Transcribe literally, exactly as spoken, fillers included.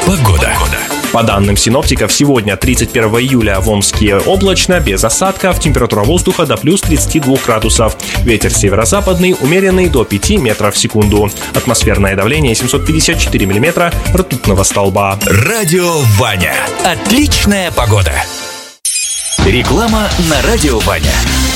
Погода. По данным синоптиков, сегодня, тридцать первого июля, в Омске облачно, без осадков, температура воздуха до плюс тридцати двух градусов. Ветер северо-западный, умеренный до пяти метров в секунду. Атмосферное давление семьсот пятьдесят четыре миллиметра ртутного столба. Радио Ваня. Отличная погода. Реклама на Радио Ваня.